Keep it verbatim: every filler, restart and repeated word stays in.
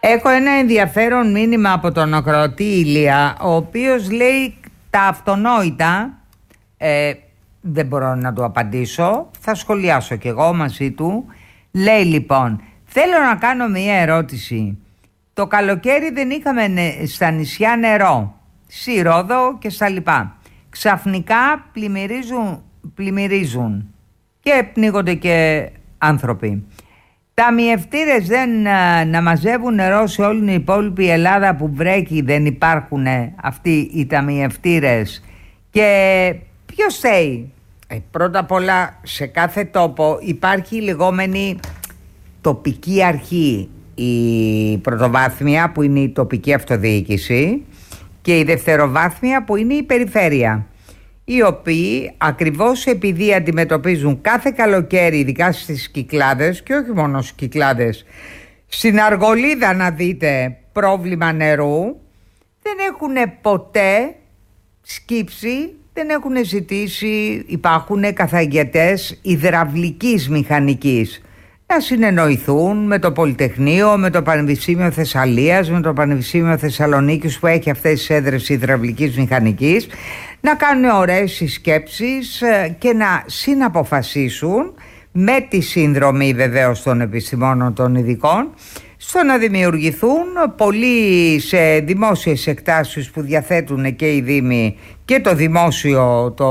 Έχω ένα ενδιαφέρον μήνυμα από τον ακροατή Ηλία, ο οποίος λέει τα αυτονόητα. ε, Δεν μπορώ να του απαντήσω, θα σχολιάσω κι εγώ μαζί του. Λέει λοιπόν: θέλω να κάνω μια ερώτηση. Το καλοκαίρι δεν είχαμε στα νησιά νερό, στη Ρόδο και στα λοιπά. Ξαφνικά πλημμυρίζουν, πλημμυρίζουν και πνίγονται και άνθρωποι. Ταμιευτήρες δεν να μαζεύουν νερό σε όλη την υπόλοιπη Ελλάδα που βρέχει, δεν υπάρχουν αυτοί οι ταμιευτήρες. Και ποιος θέλει? Ε, πρώτα απ' όλα σε κάθε τόπο υπάρχει η λεγόμενη τοπική αρχή, η πρωτοβάθμια που είναι η τοπική αυτοδιοίκηση και η δευτεροβάθμια που είναι η περιφέρεια, οι οποίοι ακριβώς επειδή αντιμετωπίζουν κάθε καλοκαίρι, ειδικά στις Κυκλάδες και όχι μόνο στις Κυκλάδες, στην Αργολίδα να δείτε πρόβλημα νερού, δεν έχουν ποτέ σκύψει, δεν έχουν ζητήσει, υπάρχουν καθαγγετές υδραυλικής μηχανικής, να συνεννοηθούν με το Πολυτεχνείο, με το Πανεπιστήμιο Θεσσαλίας, με το Πανεπιστήμιο Θεσσαλονίκης που έχει αυτές τις έδρες υδραυλικής μηχανικής, να κάνουν ωραίες συσκέψεις και να συναποφασίσουν με τη συνδρομή βεβαίως των επιστημόνων των ειδικών, στο να δημιουργηθούν πολλοί σε δημόσιες εκτάσεις που διαθέτουν και οι Δήμοι και το δημόσιο το